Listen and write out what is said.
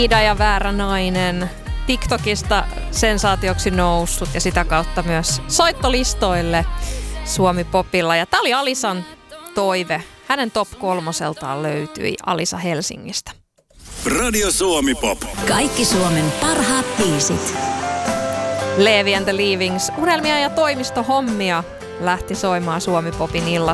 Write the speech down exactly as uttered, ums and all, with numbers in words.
Ida ja väärä nainen. TikTokista sensaatioksi noussut ja sitä kautta myös soittolistoille Suomi-popilla. Ja tää oli Alisan toive. Hänen top kolmoseltaan löytyi Alisa Helsingistä. Radio Suomi Pop. Kaikki Suomen parhaat biisit. Levi and the Leavings, unelmia ja toimistohommia lähti soimaan Suomi Popin illassa.